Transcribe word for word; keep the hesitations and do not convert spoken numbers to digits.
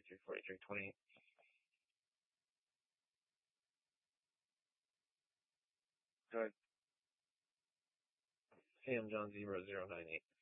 three forty-three twenty-eight. Go ahead. Sam John zero zero nine eight.